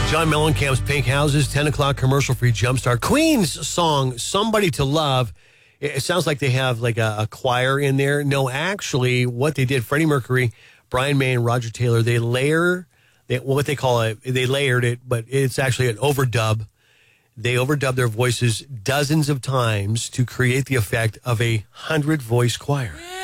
John Mellencamp's Pink Houses, 10 o'clock commercial-free jumpstart. Queen's song, Somebody to Love. It sounds like they have like a choir in there. No, actually, what they did, Freddie Mercury, Brian May, and Roger Taylor, they layered it, but it's actually an overdub. They overdubbed their voices dozens of times to create the effect of a 100-voice choir.